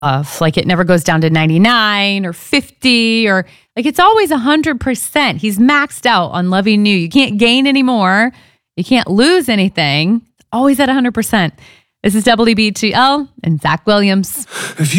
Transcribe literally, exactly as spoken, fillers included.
off. Like it never goes down to ninety-nine or fifty or like it's always one hundred percent. He's maxed out on loving you. You can't gain anymore. You can't lose anything. It's always at one hundred percent. This is W B T L and Zach Williams. If you